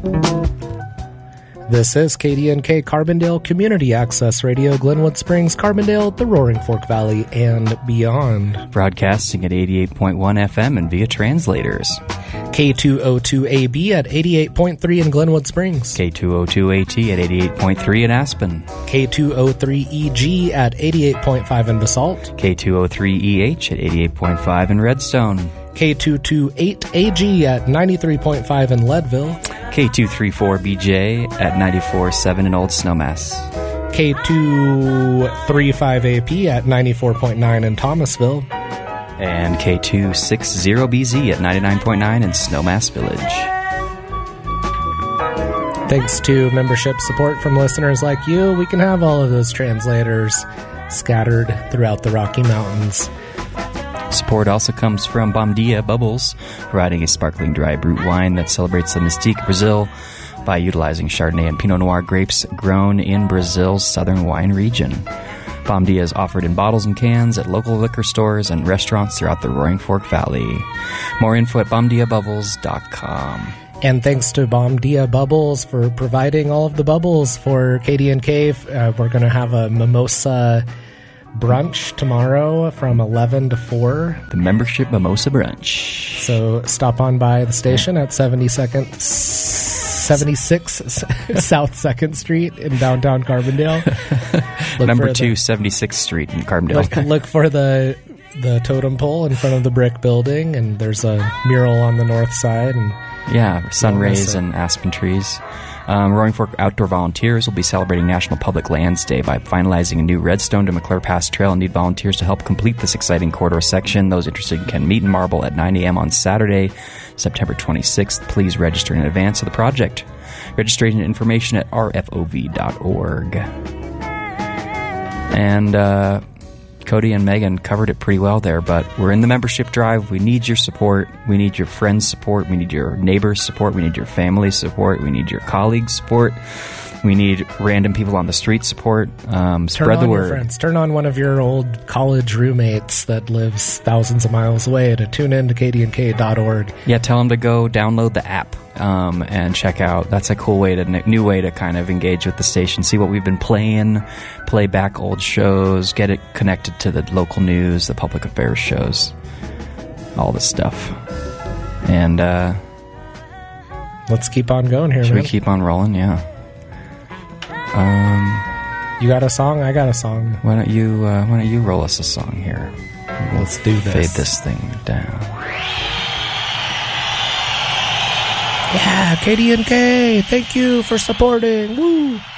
This is KDNK Carbondale Community Access Radio, Glenwood Springs, Carbondale, the Roaring Fork Valley, and beyond. Broadcasting at 88.1 FM and via translators. K202AB at 88.3 in Glenwood Springs. K202AT at 88.3 in Aspen. K203EG at 88.5 in Basalt. K203EH at 88.5 in Redstone. K228AG at 93.5 in Leadville. K234BJ at 94.7 in Old Snowmass. K235AP at 94.9 in Thomasville. And K260BZ at 99.9 in Snowmass Village. Thanks to membership support from listeners like you, we can have all of those translators scattered throughout the Rocky Mountains. Support also comes from Bomdia Bubbles, providing a sparkling dry brut wine that celebrates the mystique of Brazil by utilizing Chardonnay and Pinot Noir grapes grown in Brazil's southern wine region. Bomdia is offered in bottles and cans at local liquor stores and restaurants throughout the Roaring Fork Valley. More info at bomdiabubbles.com. And thanks to Bomdia Bubbles for providing all of the bubbles for KDNK. We're going to have a mimosa brunch tomorrow from 11 to 4. The membership mimosa brunch. So stop on by the station at 76 South 2nd Street in downtown Carbondale. Number 2, 76th Street in Carbondale. Look for the totem pole in front of the brick building, and there's a mural on the north side. And yeah, sun rays and aspen trees. Roaring Fork Outdoor Volunteers will be celebrating National Public Lands Day by finalizing a new Redstone to McClure Pass trail and need volunteers to help complete this exciting corridor section. Those interested can meet in Marble at 9 a.m. on Saturday, September 26th. Please register in advance of the project. Registration information at rfov.org. And Cody and Megan covered it pretty well there, but we're in the membership drive. We need your support. We need your friends' support. We need your neighbors' support. We need your family's support. We need your colleagues' support. We need random people on the street support. Spread the word. Friends. Turn on one of your old college roommates that lives thousands of miles away to tune in to kdnk.org. Yeah, tell them to go download the app and check out. That's a cool way new way to kind of engage with the station, see what we've been playing, play back old shows, get it connected to the local news, the public affairs shows, all this stuff. And let's keep on going here, Should man. we keep on rolling? Yeah. You got a song? I got a song. Why don't you roll us a song here? Let's do this. Fade this thing down. Yeah, KDNK, thank you for supporting. Woo!